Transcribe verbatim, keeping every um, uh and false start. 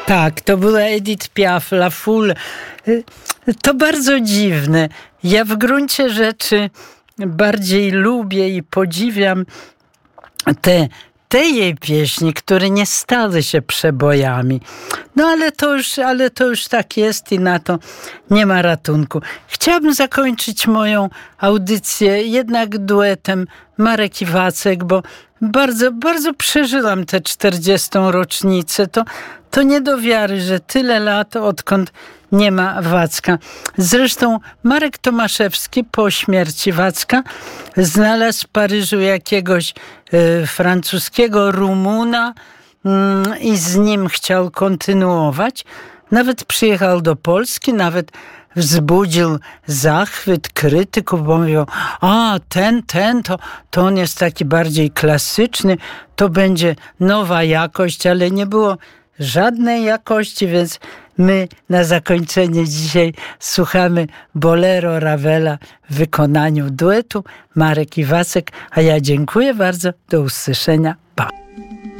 Tak, to była Edith Piaf, La Foule. To bardzo dziwne. Ja w gruncie rzeczy bardziej lubię i podziwiam te, te jej pieśni, które nie stały się przebojami. No ale to już, ale to już tak jest i na to nie ma ratunku. Chciałabym zakończyć moją audycję jednak duetem Marek i Wacek, bo bardzo, bardzo przeżyłam tę czterdziestą rocznicę. To, to nie do wiary, że tyle lat, odkąd nie ma Wacka. Zresztą Marek Tomaszewski po śmierci Wacka znalazł w Paryżu jakiegoś y, francuskiego Rumuna y, i z nim chciał kontynuować. Nawet przyjechał do Polski, nawet wzbudził zachwyt krytyków, bo mówią, a ten, ten, to, to on jest taki bardziej klasyczny, to będzie nowa jakość, ale nie było żadnej jakości, więc my na zakończenie dzisiaj słuchamy Bolero Ravela w wykonaniu duetu Marek i Wacek, a ja dziękuję bardzo, do usłyszenia, pa!